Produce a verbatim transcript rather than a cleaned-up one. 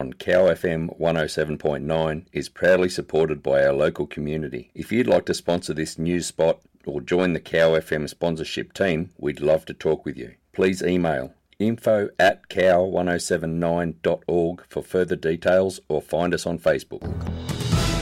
on Cow F M one oh seven point nine is proudly supported by our local community. If you'd like to sponsor this news spot or join the Cow F M sponsorship team, we'd love to talk with you. Please email info at cow ten seventy-nine dot org for further details or find us on Facebook.